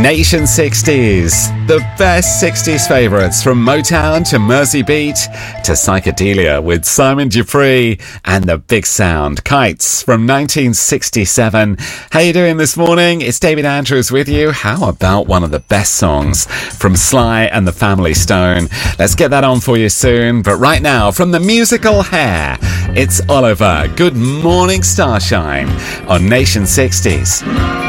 Nation 60s, the best 60s favourites from Motown to Mersey Beat to psychedelia with Simon Dupree and the Big Sound. Kites from 1967. How you doing this morning? It's David Andrews with you. How about one of the best songs from Sly and the Family Stone? Let's get that on for you soon. But right now, from the musical Hair, it's Oliver. Good morning, Starshine on Nation 60s.